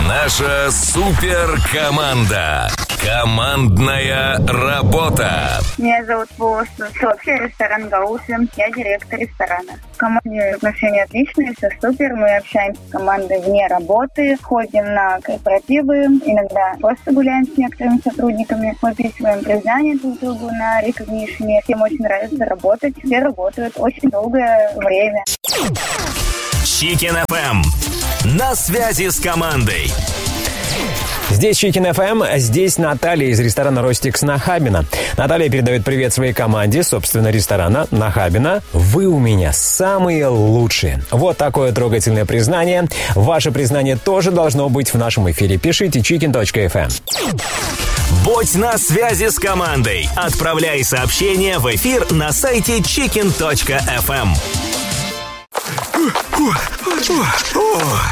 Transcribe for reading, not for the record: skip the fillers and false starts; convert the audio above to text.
Наша суперкоманда. Командная работа. Меня зовут Софья, ресторан «Гаусси». Я директор ресторана. В команде отношения отличные, все супер. Мы общаемся с командой вне работы, ходим на корпоративы, иногда просто гуляем с некоторыми сотрудниками, выписываем признания друг другу на рекогнишене. Всем очень нравится работать, все работают очень долгое время. Chicken FM. На связи с командой. Здесь Chicken FM, здесь Наталья из ресторана «Ростикс» Нахабино. Наталья передает привет своей команде, собственно, ресторана Нахабино. Вы у меня самые лучшие. Вот такое трогательное признание. Ваше признание тоже должно быть в нашем эфире. Пишите chicken.fm. Будь на связи с командой. Отправляй сообщение в эфир на сайте chicken.fm.